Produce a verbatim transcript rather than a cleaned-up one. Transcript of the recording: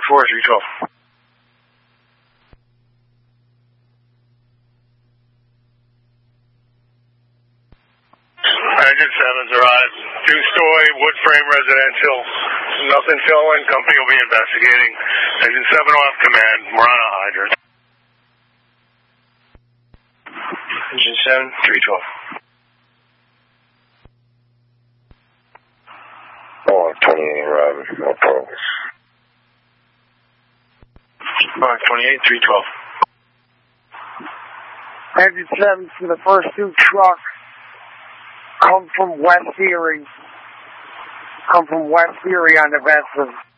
four, three twelve. Engine seven's arrived. Two-story wood frame residential. Nothing showing. Company will be investigating. Engine seven off command. We're on a hydrant. Engine seven, three twelve. Oh, twenty-eight arriving. No progress. Oh, twenty-eight, three twelve. Engine seven to the first two trucks. Come from West Erie. Come from West Erie on the Benson.